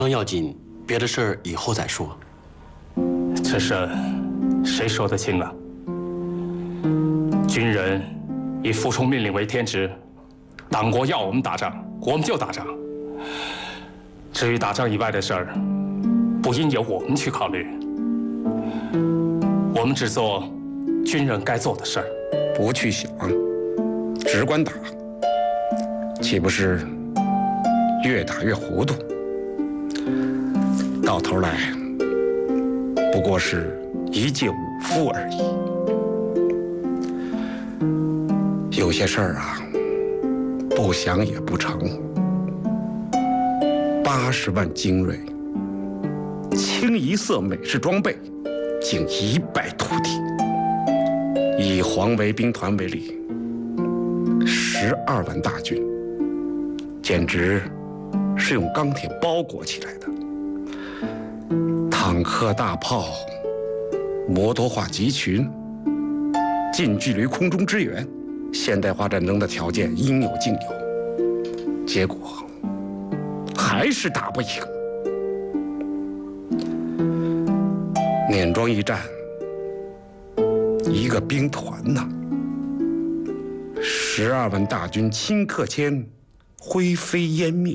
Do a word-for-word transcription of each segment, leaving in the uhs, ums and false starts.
要紧，别的事儿以后再说。 这事谁说得清了？军人以服从命令为天职，党国要我们打仗，我们就打仗。至于打仗以外的事儿，不应由我们去考虑。我们只做军人该做的事儿， 不去想，只管打，岂不是越打越糊涂？到头来，不过是一介武夫而已。有些事儿啊，不想也不成。八十万精锐，清一色美式装备，竟一败涂地。以黄维兵团为例，十二万大军，简直是用钢铁包裹起来的。坦克、大炮、摩托化集群，近距离空中支援，现代化战争的条件应有尽有，结果还是打不赢。碾庄一战，一个兵团呐，十二万大军顷刻间灰飞烟灭。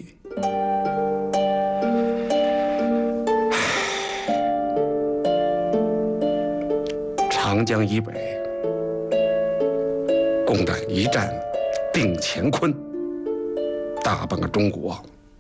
长江以北，共党一战定乾坤，大半个中国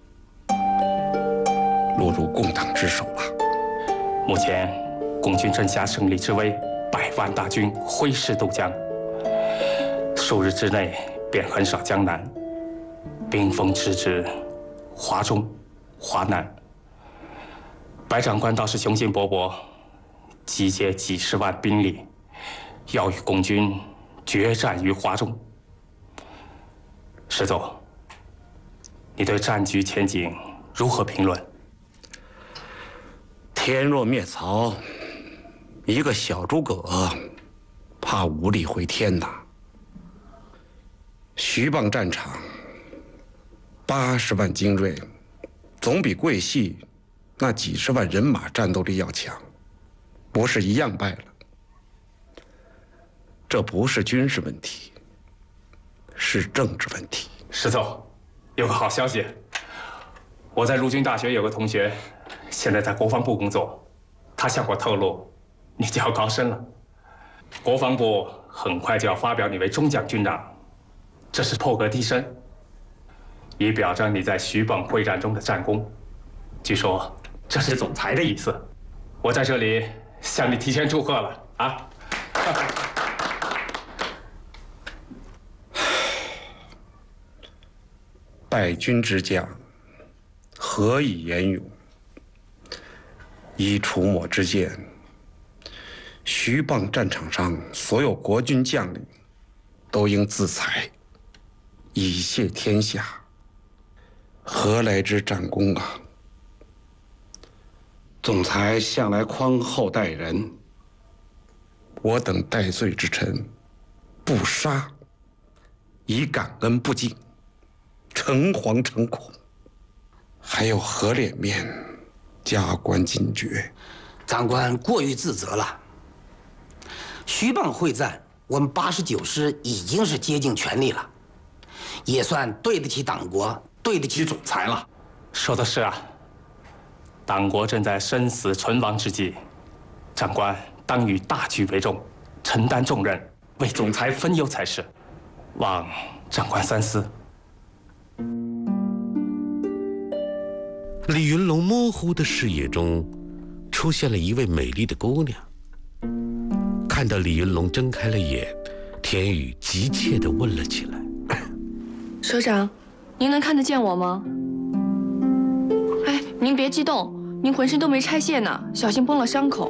落入共党之手了。 目前，共军正下胜利之威，百万大军挥师渡江，数日之内便横扫江南，兵锋直指华中、华南。白长官倒是雄心勃勃，集结几十万兵力，要与共军决战于华中。石总，你对战局前景如何评论？ 天若灭曹，一个小诸葛怕无力回天呐。徐蚌战场，八十万精锐，总比桂系那几十万人马战斗力要强，不是一样败了？这不是军事问题，是政治问题。 石总，有个好消息，我在陆军大学有个同学，现在在国防部工作，他向我透露，你就要高升了。国防部很快就要发表你为中将军长，这是破格提升，以表彰你在徐蚌会战中的战功。据说这是总裁的意思，我在这里向你提前祝贺了啊！ 败军之将，何以言勇？依楚抹之见，徐蚌战场上所有国军将领都应自裁，以谢天下，何来之战功啊？总裁向来宽厚待人，我等戴罪之臣，不杀，以感恩不尽，诚惶诚恐，还有何脸面加官进爵？ 长官过于自责了。徐蚌会战，我们八十九师已经是竭尽全力了，也算对得起党国，对得起总裁了。 说的是啊，党国正在生死存亡之际，长官当以大局为重，承担重任，为总裁分忧才是，望长官三思。 李云龙模糊的视野中，出现了一位美丽的姑娘。看到李云龙睁开了眼，田雨急切地问了起来：“ 首长，您能看得见我吗？哎，您别激动，您浑身都没拆线呢，小心崩了伤口。”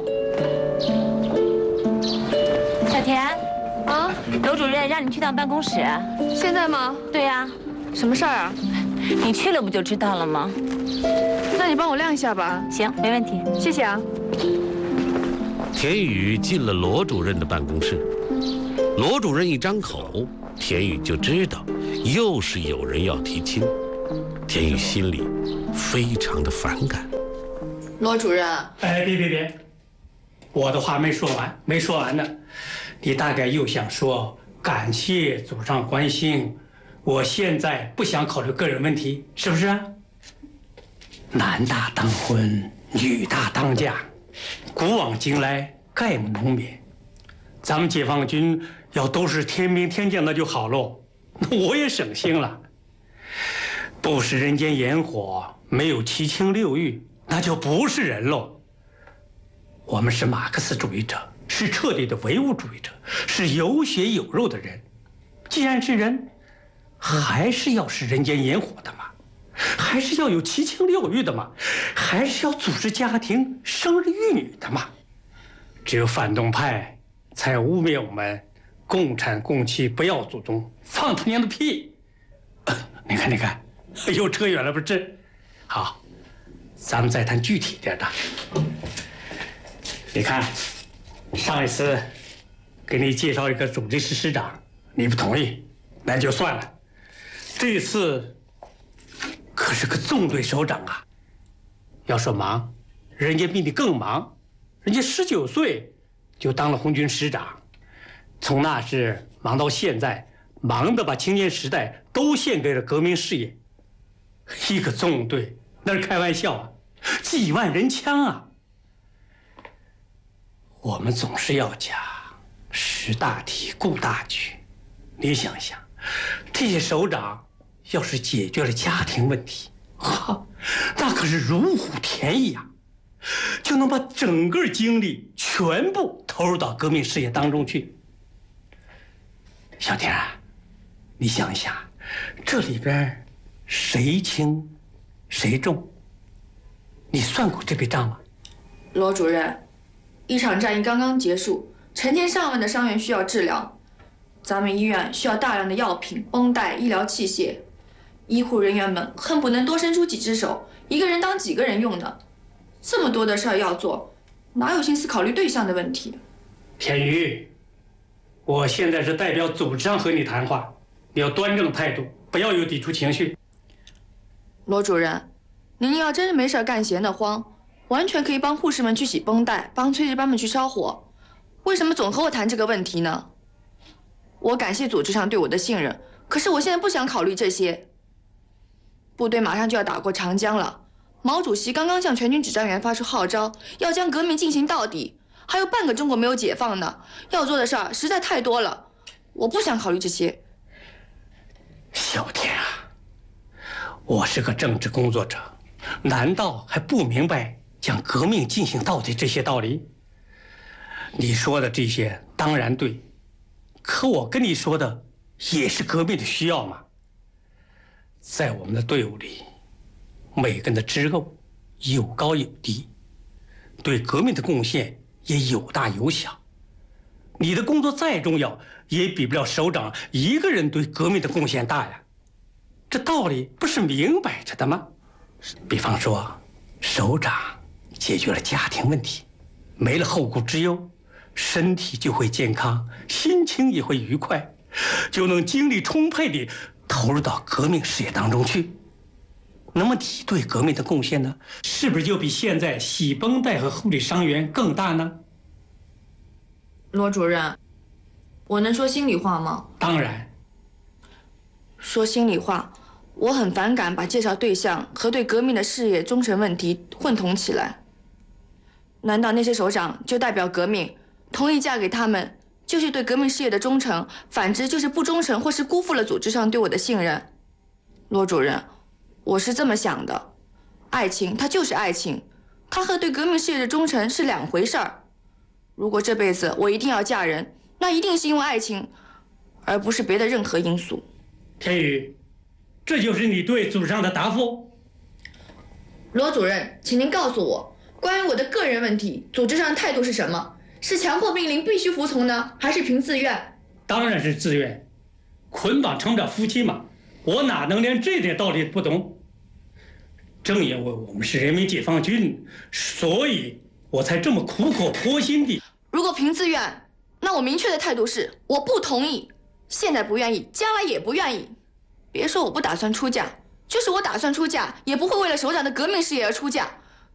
小田， 啊， 楼主任让你去趟办公室。 现在吗？ 对呀、啊。 什么事儿啊？ 你去了不就知道了吗？ 那你帮我亮一下吧。 行，没问题， 谢谢啊。 田雨进了罗主任的办公室，罗主任一张口，田雨就知道又是有人要提亲，田雨心里非常的反感。 罗主任， 哎，别别别，我的话没说完，没说完呢。你大概又想说感谢祖上关心，我现在不想考虑个人问题，是不是啊？男大当婚，女大当嫁，古往今来概不能免。咱们解放军要都是天兵天将，那就好喽，那我也省心了。不食人间烟火，没有七情六欲，那就不是人喽。我们是马克思主义者，是彻底的唯物主义者，是有血有肉的人。既然是人，还是要是人间烟火的嘛，还是要有七情六欲的嘛，还是要组织家庭、生儿育女的嘛。只有反动派才污蔑我们共产共妻不要祖宗，放他娘的屁！你看，你看，又扯远了，不是？好，咱们再谈具体点的。你看，上一次给你介绍一个总军师师长，你不同意，那就算了。这次可是个纵队首长啊！要说忙，人家比你更忙，人家十九岁就当了红军师长，从那时忙到现在，忙得把青年时代都献给了革命事业。一个纵队那是开玩笑啊，几万人枪啊！我们总是要讲识大体、顾大局。你想想，这些首长要是解决了家庭问题，哈，那可是如虎添翼啊，就能把整个精力全部投入到革命事业当中去。小田啊，你想一想，这里边谁轻谁重？你算过这笔账吗？ 罗主任，一场战役刚刚结束，成千上万的伤员需要治疗，咱们医院需要大量的药品、绷带、医疗器械，医护人员们恨不能多伸出几只手，一个人当几个人用呢。这么多的事儿要做，哪有心思考虑对象的问题？ 田宇，我现在是代表组织上和你谈话，你要端正态度，不要有抵触情绪。 罗主任，您要真是没事干闲得慌，完全可以帮护士们去洗绷带，帮炊事班们去烧火。为什么总和我谈这个问题呢？我感谢组织上对我的信任，可是我现在不想考虑这些。部队马上就要打过长江了，毛主席刚刚向全军指战员发出号召，要将革命进行到底，还有半个中国没有解放呢，要做的事儿实在太多了，我不想考虑这些。 小田啊，我是个政治工作者，难道还不明白将革命进行到底这些道理？你说的这些当然对，可我跟你说的也是革命的需要嘛。在我们的队伍里，每个人的职务有高有低，对革命的贡献也有大有小。你的工作再重要，也比不了首长一个人对革命的贡献大呀。这道理不是明摆着的吗？比方说，首长解决了家庭问题，没了后顾之忧，身体就会健康，心情也会愉快，就能精力充沛地投入到革命事业当中去。那么你对革命的贡献呢，是不是就比现在洗绷带和护理伤员更大呢？ 罗主任，我能说心里话吗？ 当然。 说心里话，我很反感把介绍对象和对革命的事业忠诚问题混同起来。难道那些首长就代表革命，同意嫁给他们就是对革命事业的忠诚，反之就是不忠诚或是辜负了组织上对我的信任？罗主任，我是这么想的，爱情它就是爱情，它和对革命事业的忠诚是两回事儿。如果这辈子我一定要嫁人，那一定是因为爱情，而不是别的任何因素。 田宇，这就是你对组织上的答复？ 罗主任，请您告诉我，关于我的个人问题，组织上的态度是什么？是强迫命令必须服从呢，还是凭自愿？ 当然是自愿，捆绑成不了夫妻嘛。我哪能连这点道理不懂？正因为我们是人民解放军，所以我才这么苦口婆心地。 如果凭自愿，那我明确的态度是我不同意，现在不愿意，将来也不愿意。别说我不打算出嫁，就是我打算出嫁，也不会为了首长的革命事业而出嫁。